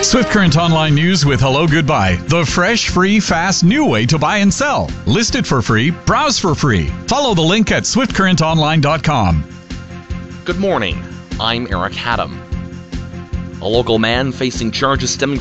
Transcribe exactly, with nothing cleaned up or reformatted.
Swift Current Online News with Hello Goodbye. The fresh, free, fast, new way to buy and sell. List it for free. Browse for free. Follow the link at swift current online dot com. Good morning. I'm Eric Haddam. A local man facing charges stemming